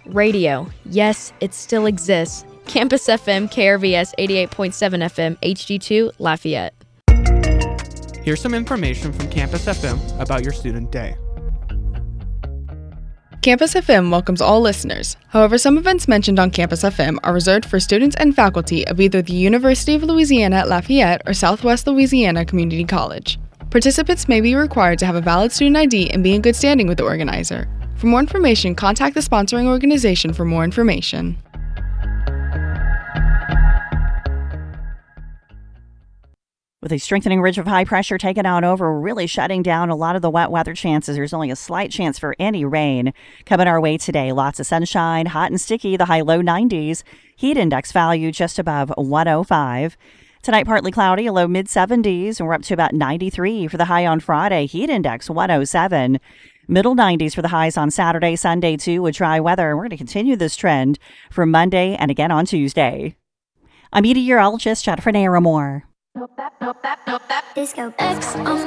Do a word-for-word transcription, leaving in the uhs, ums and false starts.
Radio. Yes, it still exists. Campus F M, K R V S eighty-eight point seven F M, H D two, Lafayette. Here's some information from Campus F M about your student day. Campus F M welcomes all listeners. However, some events mentioned on Campus F M are reserved for students and faculty of either the University of Louisiana at Lafayette or Southwest Louisiana Community College. Participants may be required to have a valid student I D and be in good standing with the organizer. For more information, contact the sponsoring organization for more information. With a strengthening ridge of high pressure taken out over, really shutting down a lot of the wet weather chances. There's only a slight chance for any rain coming our way today. Lots of sunshine, hot and sticky, the high low nineties. Heat index value just above one oh five. Tonight, partly cloudy, a low mid seventies, and we're up to about ninety-three for the high on Friday. Heat index one oh seven. Middle nineties for the highs on Saturday, Sunday, too, with dry weather. We're going to continue this trend for Monday and again on Tuesday. I'm meteorologist Jennifer Naramore. Disco X on